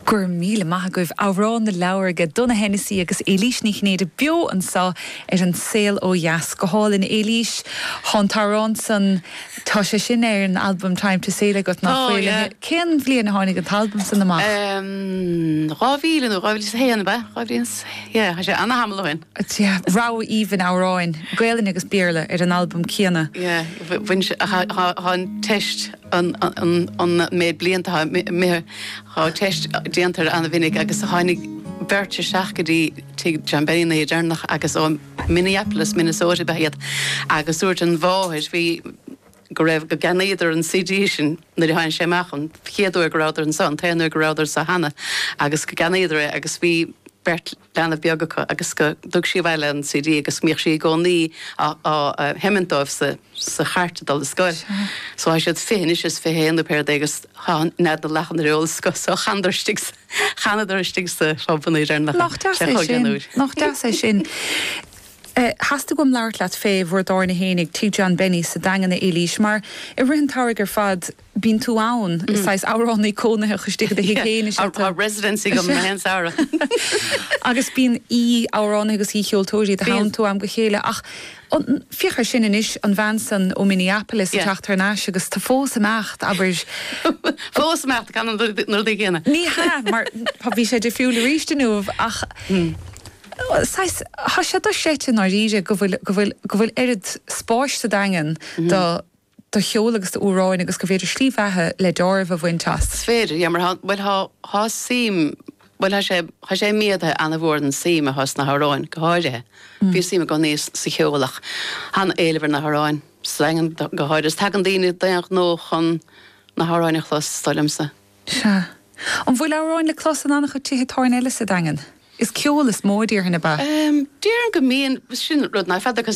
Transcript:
Gur míle maithe goibh árán na leabharge donna Hennessy agus Élís ní chnéad bio an sa an saoil ó Yas go hálinn Élís Hontarán san tá sé sin an album Time to Sail agat nach fuile. Cén bblion tháinig an album san amach? Ráhílan ó ráhílis héana ba? Ráhílins, ha sé anna hamlain. Rá even áráin, Gaeilinn agus Bíorla an album cíanna. Bhain an teist an méid blianta mé teist déantar an bhinnig agus a hánig bertir seachgadí tí Jambeina i djarnach agus ó Minneapolis, Minnesota behiad agus úirt an bháis bhí go raibh go gannéidir an CD sin na hain sé machchan chéadú goráidir an san, taanú goráidir sa hana agus go gannéidir agus bhí bert lena beagacha agus go dug sí bhile an CD agus míoch sí gcónaí á hementáibh sa chartadal is scoil. So I should finish is féhéan per agus net na lechan réol so chanadirstig sa fábanna ar nach sé sin. Hassta gom leart leat fé bhór dána hénig tí John Benny sa dagan na Élís, mar I rinn táir fad bín tú ann isáis áránnaí cónathe chustig a higéine residency go hen ára. Agus bín áránna agus cheoltóirí a hán tú am go chéile ach fichar sin inis an bheansan ó Minneapolis a teachtarnáis agus tá fós amach aber fós amach gan nó ggéine. Ní ha, mar bhí sé de fiúla ríisteúmh ach Tá sé do séite ná ríide go bhfuil irid spáis sa dagan do cheolagus do úráin agus go bhéidir slíomhethe le dámh a bhaintas. Féidir, mar bhfuil há sim ha sé méadthe anna bhór an sim a has na háráin go háirithe. Bhí sim go níos sa cheolach. Han éilehar na háráin slengan go háidir. Tá an daoine daoch nó chun na háráinna chlas stoilimsa. Se. An bhfuil áráin le chlás an annach chu títhe táin eile sa dagan? Is ceolalas módíar hena ba? Díar go míon sin rud na fed agus